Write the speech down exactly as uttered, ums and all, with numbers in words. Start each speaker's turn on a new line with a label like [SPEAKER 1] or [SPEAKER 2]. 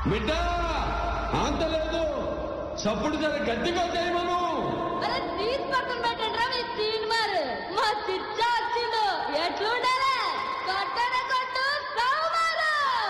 [SPEAKER 1] బిడ్డ అంత లేదు, చప్పుడు జర గట్టిగా చేయమను.
[SPEAKER 2] అరే ప్లీజ్